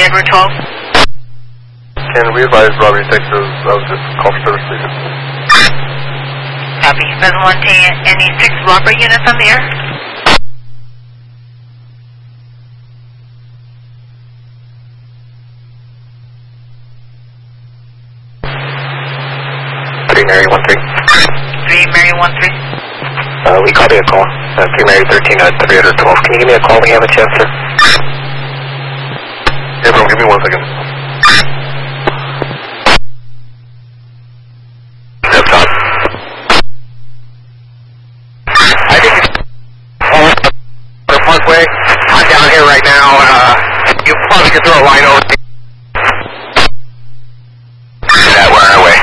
Edward 12. Can we advise Robert Texas of this call for service, please? Copy. Resident 110, any 6 robbery units on the air? Mary 13. 3 Mary 13. We called you a call. 3 Mary 13 at 312. Can you give me a call when you have a chance, sir? Hey, bro, give me 1 second. Up top. I think it's the Parkway. I'm down here right now. You probably could throw a line over. Yeah, we're on our way.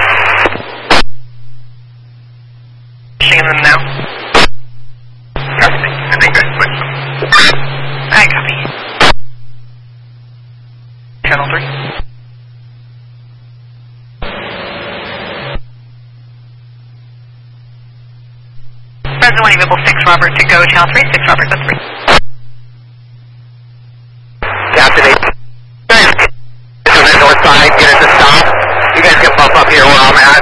Seeing them now. Copy. I think I switched them. I copy. Channel 3. Resident 1 available 6 Robert to go. Channel 3, 6 Robert, that's 3. Captain 8. Guys, this is the north side. Get it to stop. You guys can bump up here where I'm at.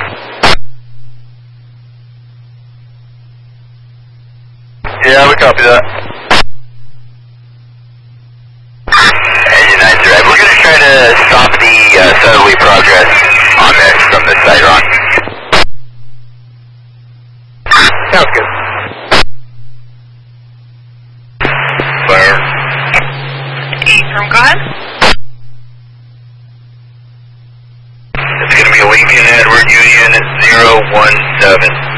Yeah, we copy that. Engine 9 direct. We're going to try to stop the southerly progress on this from this side, Ron. Sounds good. Fire. 8 from God. It's going to be a Lincoln Edward Union 017.